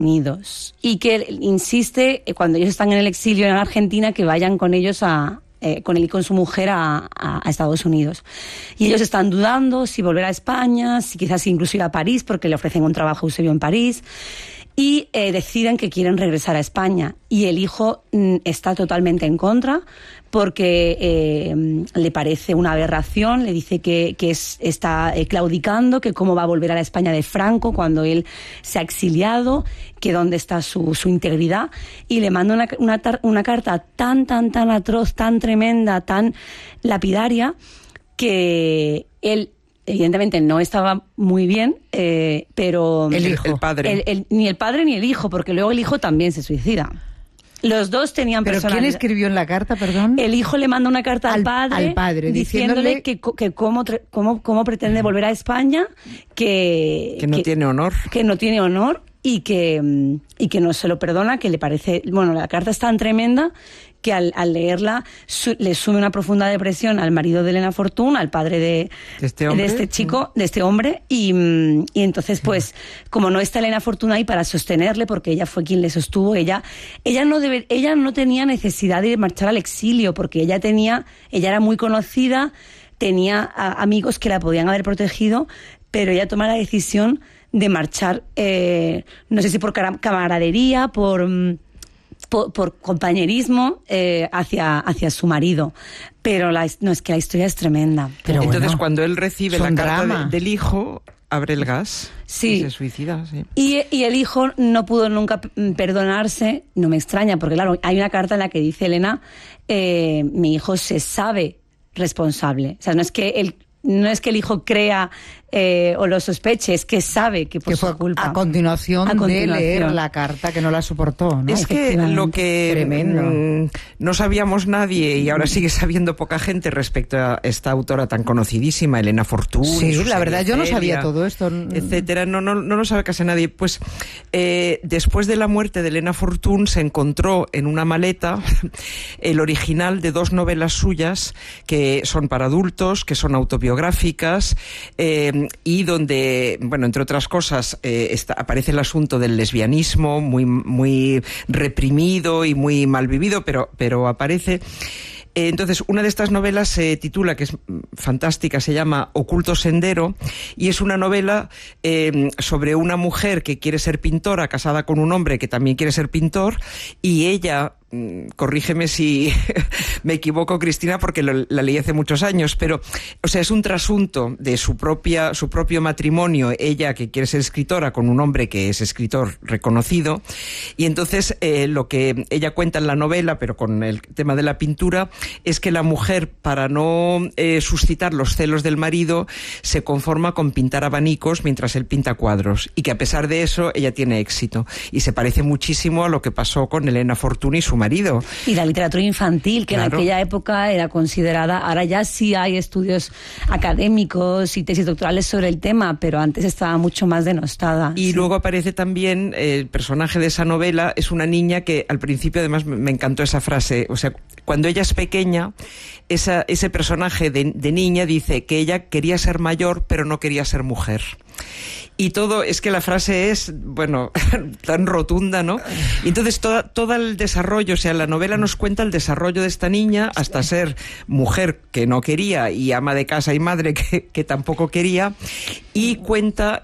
Unidos, y que él insiste, cuando ellos están en el exilio en Argentina, que vayan con ellos con él y con su mujer a Estados Unidos. Y ellos están dudando si volver a España, si quizás incluso ir a París, porque le ofrecen un trabajo Eusebio en París, y deciden que quieren regresar a España. Y el hijo está totalmente en contra, porque le parece una aberración, le dice que está claudicando, que cómo va a volver a la España de Franco cuando él se ha exiliado, que dónde está su integridad, y le manda una carta tan atroz, tan tremenda, tan lapidaria, que él evidentemente no estaba muy bien, pero el padre. Ni el padre ni el hijo, porque luego el hijo también se suicida. Los dos tenían personalidad. ¿Pero quién escribió en la carta, perdón? El hijo le manda una carta al padre diciéndole que cómo pretende volver a España, que no tiene honor. Que no tiene honor y que no se lo perdona, que le parece... Bueno, la carta es tan tremenda que al leerla le sube una profunda depresión al marido de Elena Fortún, al padre de este chico, de este hombre, y entonces, pues, como no está Elena Fortún ahí para sostenerle, porque ella fue quien le sostuvo, ella no tenía necesidad de marchar al exilio, porque ella era muy conocida, tenía amigos que la podían haber protegido, pero ella toma la decisión de marchar, no sé si por camaradería, por compañerismo hacia su marido, pero es que la historia es tremenda. Pero entonces, cuando él recibe la carta del hijo, abre el gas, sí, y se suicida. Sí. Y el hijo no pudo nunca perdonarse. No me extraña, porque claro, hay una carta en la que dice Elena, mi hijo se sabe responsable. O sea, no es que el hijo crea o lo sospeche, es que sabe que por su culpa. A continuación de leer la carta, que no la soportó, ¿no? Es que lo que no sabíamos nadie, y ahora sigue sabiendo poca gente respecto a esta autora tan conocidísima, Elena Fortún. Sí, la verdad, yo no sabía todo esto. Etcétera, no lo sabe casi nadie. Pues después de la muerte de Elena Fortún se encontró en una maleta el original de 2 novelas suyas que son para adultos, que son autobiográficas, y donde, bueno, entre otras cosas, aparece el asunto del lesbianismo, muy reprimido y muy mal vivido, pero aparece. Entonces, una de estas novelas se titula, que es fantástica, se llama Oculto Sendero, y es una novela sobre una mujer que quiere ser pintora, casada con un hombre que también quiere ser pintor, y ella... corrígeme si me equivoco, Cristina, porque la leí hace muchos años, pero, o sea, es un trasunto de su propio matrimonio, ella que quiere ser escritora con un hombre que es escritor reconocido, y entonces lo que ella cuenta en la novela, pero con el tema de la pintura, es que la mujer, para no suscitar los celos del marido, se conforma con pintar abanicos mientras él pinta cuadros, y que a pesar de eso ella tiene éxito, y se parece muchísimo a lo que pasó con Elena Fortún y su marido. Y la literatura infantil, que claro, en aquella época era considerada, ahora ya sí hay estudios académicos y tesis doctorales sobre el tema, pero antes estaba mucho más denostada. Y sí, luego aparece también el personaje de esa novela, es una niña que al principio además me encantó esa frase, o sea, cuando ella es pequeña, ese personaje de niña dice que ella quería ser mayor pero no quería ser mujer. Y todo, es que la frase es, bueno, tan rotunda, ¿no? Y entonces todo el desarrollo, o sea, la novela nos cuenta el desarrollo de esta niña hasta ser mujer que no quería y ama de casa y madre que tampoco quería, y cuenta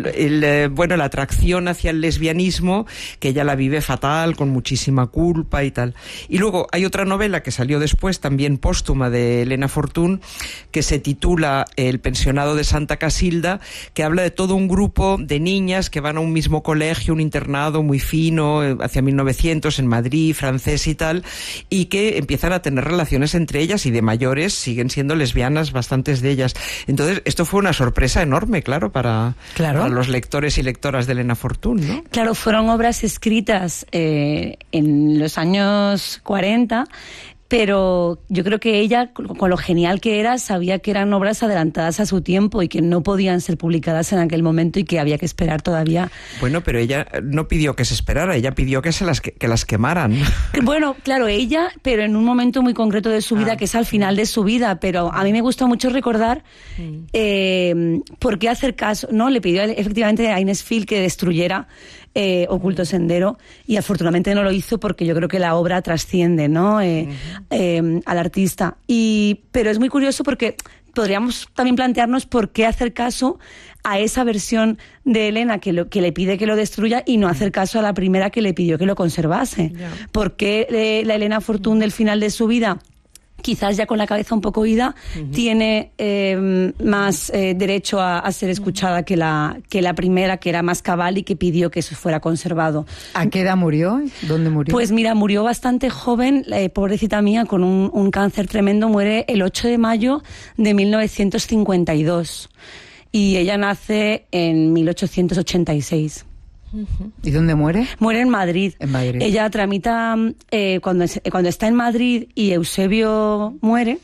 la atracción hacia el lesbianismo, que ella la vive fatal, con muchísima culpa y tal. Y luego hay otra novela que salió después, también póstuma, de Elena Fortún, que se titula El pensionado de Santa Casilda, que habla de todo un grupo de niñas que van a un mismo colegio, un internado muy fino, hacia 1900, en Madrid, francés y tal, y que empiezan a tener relaciones entre ellas, y de mayores siguen siendo lesbianas bastantes de ellas. Entonces, esto fue una sorpresa enorme, claro, para los lectores y lectoras de Elena Fortún, ¿no? Claro, fueron obras escritas en los años 40, pero yo creo que ella, con lo genial que era, sabía que eran obras adelantadas a su tiempo y que no podían ser publicadas en aquel momento y que había que esperar todavía. Bueno, pero ella no pidió que se esperara, ella pidió que las quemaran. Bueno, claro, ella, pero en un momento muy concreto de su vida, que es al final de su vida, pero a mí me gusta mucho recordar por qué hacer caso, ¿no? Le pidió efectivamente a Inés Fill que destruyera Oculto Sendero, y afortunadamente no lo hizo porque yo creo que la obra trasciende, ¿no? Al artista. Pero es muy curioso porque podríamos también plantearnos por qué hacer caso a esa versión de Elena que le pide que lo destruya y no hacer caso a la primera que le pidió que lo conservase. ¿Por qué la Elena Fortún del final de su vida, quizás ya con la cabeza un poco ida, tiene más derecho a ser escuchada que la primera, que era más cabal y que pidió que eso fuera conservado? ¿A qué edad murió? ¿Dónde murió? Pues mira, murió bastante joven, pobrecita mía, con un cáncer tremendo. Muere el 8 de mayo de 1952 y ella nace en 1886. ¿Y dónde muere? Muere en Madrid. En Madrid. Ella tramita, cuando está en Madrid y Eusebio muere,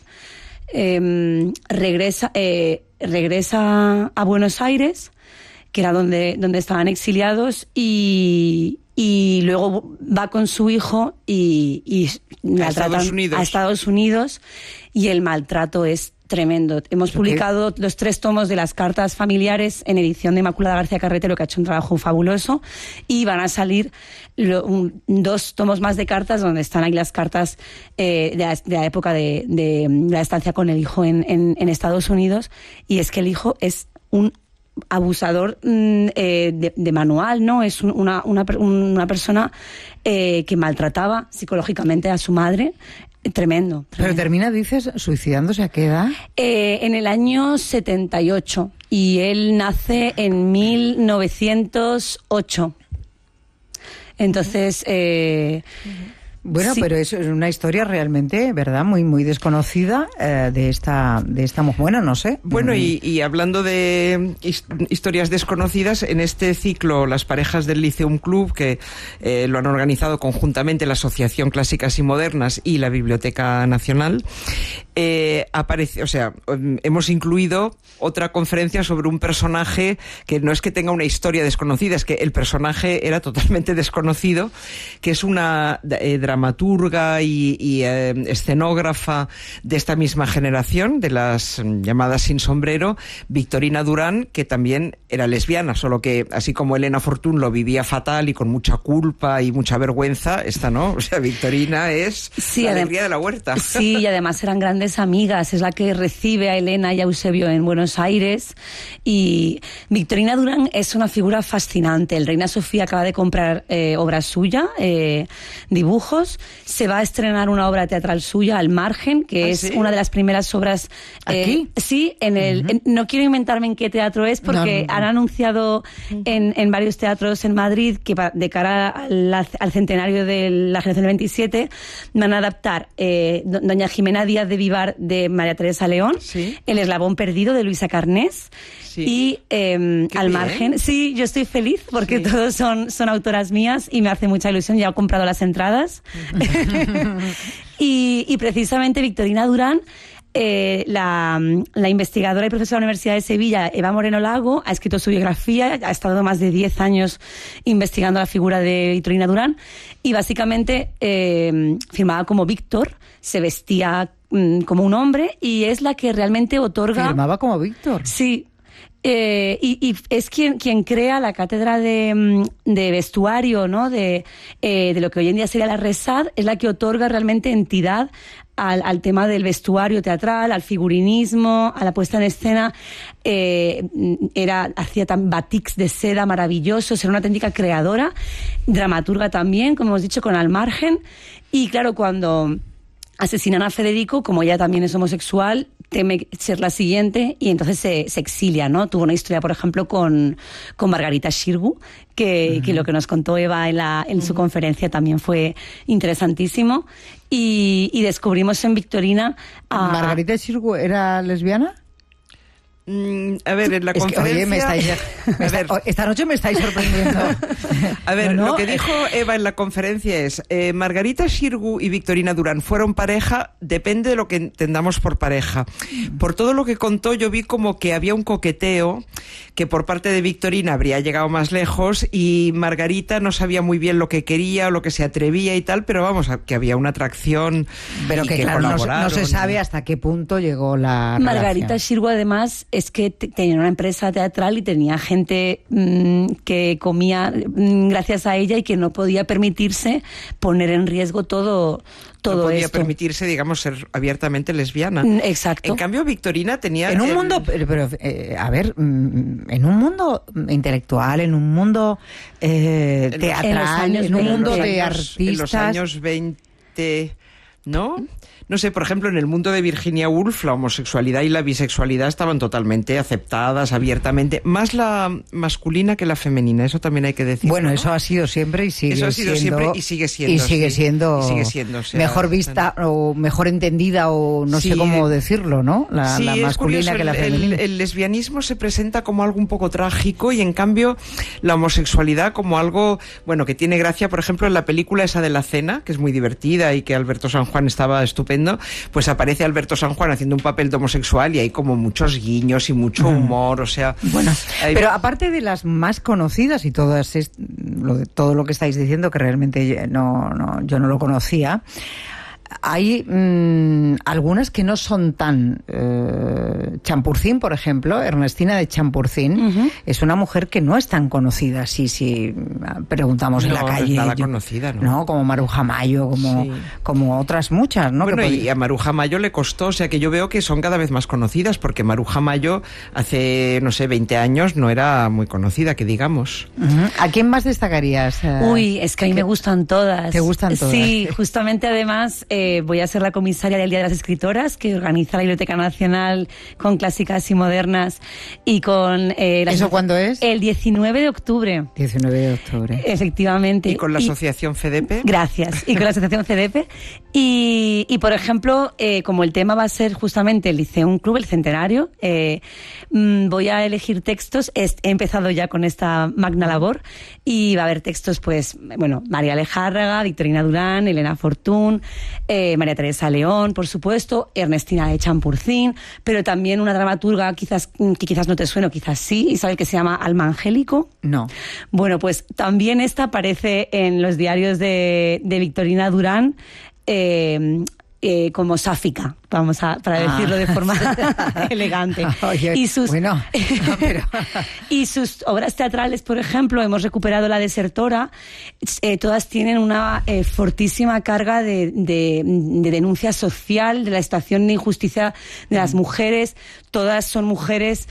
regresa a Buenos Aires, que era donde estaban exiliados, y luego va con su hijo y la tratan a Estados Unidos, y el maltrato es tremendo. Hemos publicado los 3 tomos de las cartas familiares en edición de Inmaculada García Carretero, que ha hecho un trabajo fabuloso, y van a salir 2 tomos más de cartas donde están ahí las cartas de la época de la estancia con el hijo en Estados Unidos. Y es que el hijo es un abusador de manual, ¿no? Es una persona que maltrataba psicológicamente a su madre. Tremendo. Pero termina, dices, suicidándose. ¿A qué edad? En el año 78, y él nace en 1908. Entonces... Bueno, sí. Pero es una historia realmente, ¿verdad? Muy, muy desconocida de esta mujer. Bueno, no sé. Bueno, y hablando de historias desconocidas, en este ciclo Las parejas del Lyceum Club, que lo han organizado conjuntamente la Asociación Clásicas y Modernas y la Biblioteca Nacional, hemos incluido otra conferencia sobre un personaje que no es que tenga una historia desconocida, es que el personaje era totalmente desconocido, que es una dramaturga y escenógrafa de esta misma generación, de las llamadas sin sombrero, Victorina Durán, que también era lesbiana, solo que así como Elena Fortún lo vivía fatal y con mucha culpa y mucha vergüenza, esta no, o sea, Victorina es la alegría de la huerta. Sí, y además eran grandes amigas, es la que recibe a Elena y a Eusebio en Buenos Aires, y Victorina Durán es una figura fascinante. El Reina Sofía acaba de comprar obra suya, dibujos. Se va a estrenar una obra teatral suya, Al Margen, que es una de las primeras obras... ¿Aquí? Sí, no quiero inventarme en qué teatro es, porque han anunciado en varios teatros en Madrid que de cara al centenario de la generación del 27 van a adaptar Doña Jimena Díaz de Vivar de María Teresa León, El Eslabón Perdido de Luisa Carnés, y Al Margen. Sí, yo estoy feliz porque todos son autoras mías y me hace mucha ilusión. Ya he comprado las entradas. y precisamente Victorina Durán, la investigadora y profesora de la Universidad de Sevilla, Eva Moreno Lago, ha escrito su biografía, ha estado más de 10 años investigando la figura de Victorina Durán, y básicamente firmaba como Víctor, se vestía como un hombre, y es la que realmente otorga... ¿Firmaba como Víctor? Sí. Y es quien crea la cátedra de vestuario, ¿no? De lo que hoy en día sería la RESAD, es la que otorga realmente entidad al tema del vestuario teatral, al figurinismo, a la puesta en escena. Hacía batiks de seda maravillosos, era una auténtica creadora, dramaturga también, como hemos dicho, con Al Margen. Y claro, cuando asesinan a Federico, como ella también es homosexual, teme ser la siguiente, y entonces se exilia, ¿no? Tuvo una historia, por ejemplo, con Margarita Xirgu, que lo que nos contó Eva en su conferencia también fue interesantísimo, y descubrimos en Victorina ¿Margarita Xirgu era lesbiana? A ver, en la conferencia... Esta noche me estáis sorprendiendo. A ver, lo que dijo Eva en la conferencia es Margarita Xirgu y Victorina Durán fueron pareja, depende de lo que entendamos por pareja. Por todo lo que contó, yo vi como que había un coqueteo, que por parte de Victorina habría llegado más lejos, y Margarita no sabía muy bien lo que quería o lo que se atrevía y tal, pero vamos, que había una atracción. Pero que claro, no se sabe hasta qué punto llegó la Margarita Xirgu, además, es que tenía una empresa teatral y tenía gente que comía gracias a ella y que no podía permitirse poner en riesgo todo no podía esto. permitirse, digamos, ser abiertamente lesbiana. Exacto. En cambio, Victorina tenía... En un mundo, a ver, en un mundo intelectual, en un mundo teatral, en un mundo de artistas... En los años 20, ¿no? No sé, por ejemplo, en el mundo de Virginia Woolf, la homosexualidad y la bisexualidad estaban totalmente aceptadas, abiertamente, más la masculina que la femenina, eso también hay que decir. Bueno, ¿no? Eso ha sido siempre y sigue siendo... Eso ha sido siempre y sigue siendo. Y sigue siendo, y sigue siendo, o sea, mejor vista o mejor entendida o no sé cómo decirlo, ¿no? La masculina curioso, que la femenina. El lesbianismo se presenta como algo un poco trágico y en cambio la homosexualidad como algo, bueno, que tiene gracia, por ejemplo, en la película esa de La Cena, que es muy divertida y que Alberto San Juan estaba estupendo, pues aparece Alberto San Juan haciendo un papel de homosexual y hay como muchos guiños y mucho humor, o sea... Bueno, pero aparte de las más conocidas y todo lo que estáis diciendo, que realmente yo no lo conocía, hay algunas que no son tan... Champurcín, por ejemplo, Ernestina de Champurcín, es una mujer que no es tan conocida, si preguntamos en la calle. No es nada conocida, ¿no? ¿No? Como Maruja Mayo, como otras muchas, ¿no? Bueno, y a Maruja Mayo le costó, o sea que yo veo que son cada vez más conocidas, porque Maruja Mayo hace, no sé, 20 años no era muy conocida, que digamos. ¿A quién más destacarías? Uy, es que a mí me gustan todas. ¿Te gustan todas? Sí, justamente además voy a ser la comisaria del Día de las Escritoras, que organiza la Biblioteca Nacional con clásicas y modernas y con... ¿Eso cuándo es? El 19 de octubre. 19 de octubre. Efectivamente. ¿Y con la asociación FEDEPE? Gracias. Y con la asociación FEDEPE. Y por ejemplo, como el tema va a ser justamente el Liceum Club, el centenario, voy a elegir textos. He empezado ya con esta magna labor y va a haber textos, pues, bueno, María Lejárraga, Victorina Durán, Elena Fortún, María Teresa León, por supuesto, Ernestina de Champurcín, pero también una dramaturga que quizás no te suene, o quizás sí, Isabel, que se llama Alma Angélico. No. Bueno, pues también esta aparece en los diarios de Victorina Durán como sáfica, para decirlo de forma elegante. Oye, y sus obras teatrales, por ejemplo, hemos recuperado La Desertora, todas tienen una fortísima carga de denuncia social, de la situación de injusticia de las mujeres. Todas son mujeres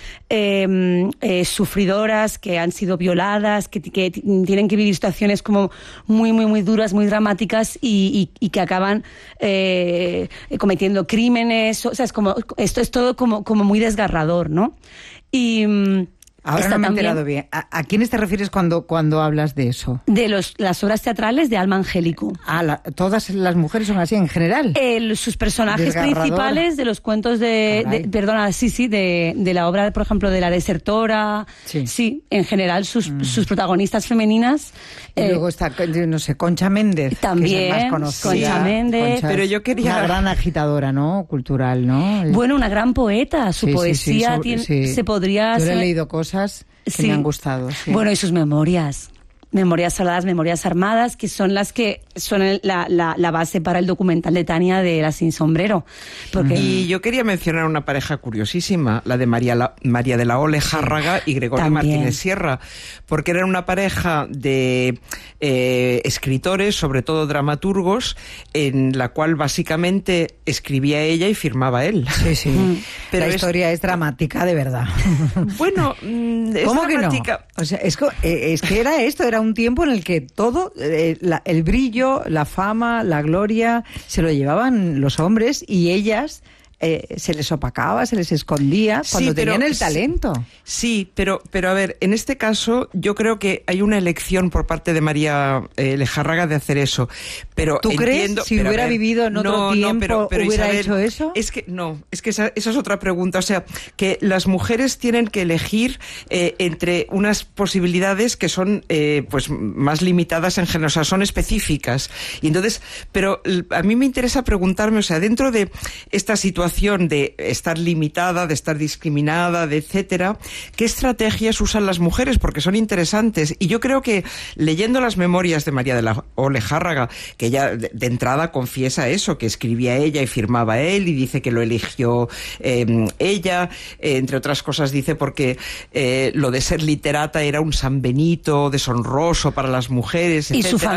sufridoras, que han sido violadas, que tienen que vivir situaciones como muy, muy, muy duras, muy dramáticas y que acaban cometiendo crímenes. O sea, esto es todo como muy desgarrador, ¿no? Y ahora no me he enterado bien. ¿A quiénes te refieres cuando hablas de eso? De las obras teatrales de Alma Angélico. ¿Todas las mujeres son así en general? Sus personajes principales de los cuentos de la obra, por ejemplo, de La Desertora. Sí, en general sus protagonistas femeninas. Y luego está, no sé, Concha Méndez. También, que es la más conocida. Concha Méndez. Pero yo quería... Una gran agitadora, ¿no? Cultural, ¿no? Bueno, una gran poeta. Su poesía se podría... Yo le he leído cosas que me han gustado. Sí. Bueno, y sus memorias. Memorias Habladas, Memorias Armadas, que son las que son la base para el documental de Tania de La Sin Sombrero. Y yo quería mencionar una pareja curiosísima, la de María de la O Lejárraga y Gregorio Martínez Sierra, porque eran una pareja de escritores, sobre todo dramaturgos, en la cual básicamente escribía ella y firmaba él. Sí, sí. Pero la historia es dramática, de verdad. Bueno, es ¿cómo dramática. Que no? O sea, es que era un tiempo en el que todo, el brillo, la fama, la gloria, se lo llevaban los hombres y ellas... se les opacaba, se les escondía cuando tenían el talento. Sí, pero a ver, en este caso yo creo que hay una elección por parte de María Lejárraga de hacer eso. Pero ¿tú crees? Si hubiera vivido en otro tiempo, pero ¿hubiera Isabel, hecho eso? Es que esa es otra pregunta. O sea, que las mujeres tienen que elegir entre unas posibilidades que son pues más limitadas en género, o sea, son específicas. Y entonces, pero a mí me interesa preguntarme, o sea, dentro de esta situación situación de estar limitada, de estar discriminada, de etcétera, ¿qué estrategias usan las mujeres? Porque son interesantes. Y yo creo que leyendo las memorias de María de la Olejárraga, que ella de entrada confiesa eso, que escribía ella y firmaba él, y dice que lo eligió ella, entre otras cosas dice porque lo de ser literata era un San Benito deshonroso para las mujeres, y etcétera.